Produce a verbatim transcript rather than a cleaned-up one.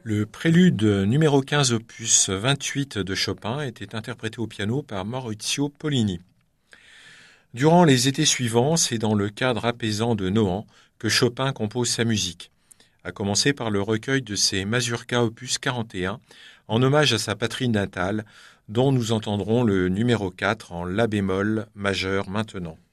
Le prélude numéro quinze opus vingt-huit de Chopin était interprété au piano par Maurizio Pollini. Durant les étés suivants, c'est dans le cadre apaisant de Nohant que Chopin compose sa musique, à commencer par le recueil de ses Mazurkas opus quarante et un, en hommage à sa patrie natale, dont nous entendrons le numéro quatre en la bémol majeur maintenant.